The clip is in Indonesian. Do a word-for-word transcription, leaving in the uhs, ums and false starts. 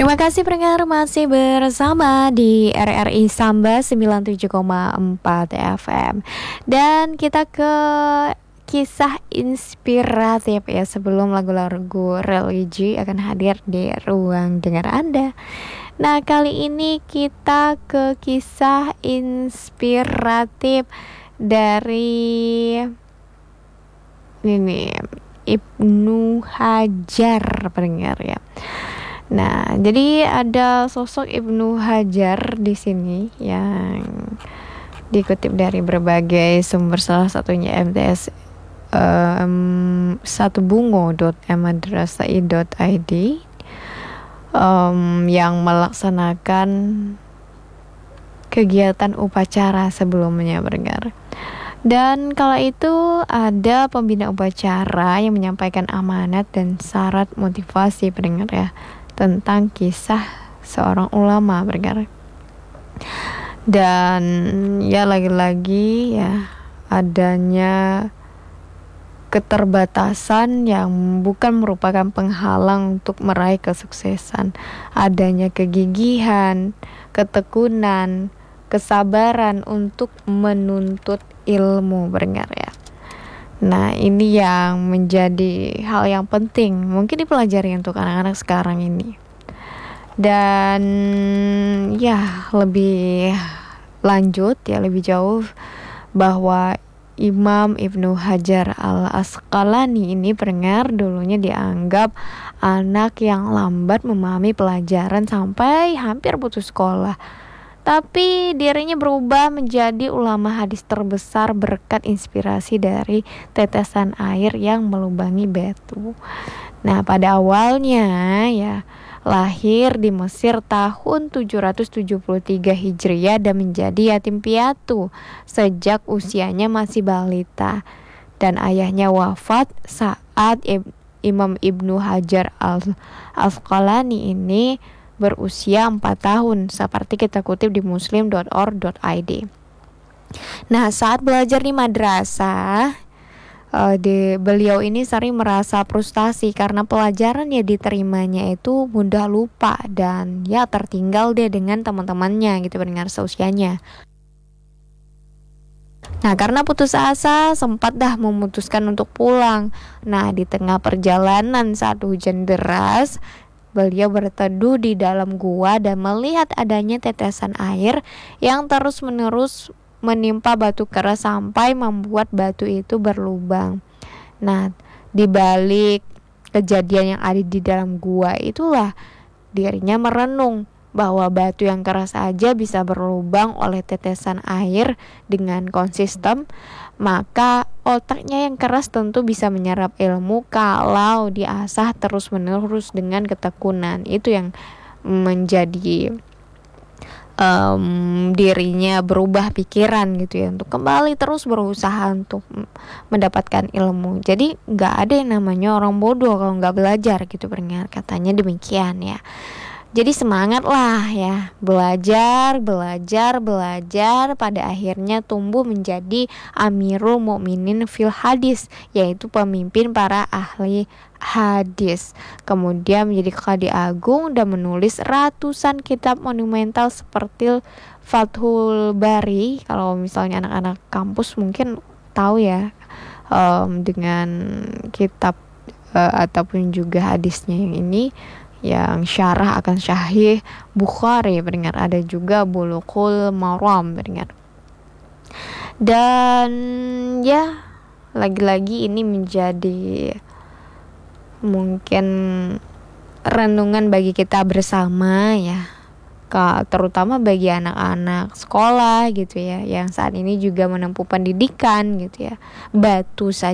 Terima kasih pendengar masih bersama di R R I Samba sembilan puluh tujuh koma empat F M. Dan kita ke kisah inspiratif ya, sebelum lagu-lagu religi akan hadir di ruang dengar Anda. Nah, kali ini kita ke kisah inspiratif dari ini Ibnu Hajar, pendengar ya. Nah, jadi ada sosok Ibnu Hajar di sini yang dikutip dari berbagai sumber, salah satunya M T S um, satubungo dot m madrasai dot i d, um, yang melaksanakan kegiatan upacara sebelumnya, berdengar. Dan kala itu ada pembina upacara yang menyampaikan amanat dan syarat motivasi, pendengar ya, tentang kisah seorang ulama, berdengar. Dan ya lagi-lagi ya adanya keterbatasan yang bukan merupakan penghalang untuk meraih kesuksesan. Adanya kegigihan, ketekunan, kesabaran untuk menuntut ilmu, berdengar ya. Nah, ini yang menjadi hal yang penting mungkin dipelajari untuk anak-anak sekarang ini. Dan ya lebih lanjut ya, lebih jauh, bahwa Imam Ibnu Hajar Al-Asqalani ini, pendengar, dulunya dianggap anak yang lambat memahami pelajaran sampai hampir putus sekolah. Tapi dirinya berubah menjadi ulama hadis terbesar berkat inspirasi dari tetesan air yang melubangi batu. Nah, pada awalnya ya lahir di Mesir tahun tujuh ratus tujuh puluh tiga Hijriah dan menjadi yatim piatu sejak usianya masih balita. Dan ayahnya wafat saat Imam Ibnu Hajar Al-Asqalani ini berusia empat tahun, seperti kita kutip di muslim dot org dot i d. Nah, saat belajar di madrasah, uh, di, beliau ini sering merasa frustasi karena pelajaran yang diterimanya itu mudah lupa dan ya tertinggal dia dengan teman-temannya gitu, pendengar seusianya. Nah, karena putus asa, sempat dah memutuskan untuk pulang. Nah, di tengah perjalanan saat hujan deras, beliau berteduh di dalam gua dan melihat adanya tetesan air yang terus-menerus menimpa batu keras sampai membuat batu itu berlubang. Nah, di balik kejadian yang ada di dalam gua itulah dirinya merenung bahwa batu yang keras aja bisa berlubang oleh tetesan air dengan konsisten, maka otaknya yang keras tentu bisa menyerap ilmu kalau diasah terus-menerus dengan ketekunan. Itu yang menjadi um, dirinya berubah pikiran gitu ya, untuk kembali terus berusaha untuk mendapatkan ilmu. Jadi nggak ada yang namanya orang bodoh kalau nggak belajar gitu, pendengar, katanya demikian ya. Jadi semangat lah ya, belajar, belajar, belajar, pada akhirnya tumbuh menjadi Amirul Mukminin fil Hadis, yaitu pemimpin para ahli hadis. Kemudian menjadi Qadhi Agung dan menulis ratusan kitab monumental seperti Fathul Bari. Kalau misalnya anak-anak kampus mungkin tahu ya, um, dengan kitab uh, ataupun juga hadisnya yang ini, yang syarah akan Sahih Bukhari, pendengar. Ada juga Bulughul Maram, pendengar. Dan ya lagi-lagi ini menjadi mungkin renungan bagi kita bersama ya, terutama bagi anak-anak sekolah gitu ya, yang saat ini juga menempuh pendidikan gitu ya. Batu saja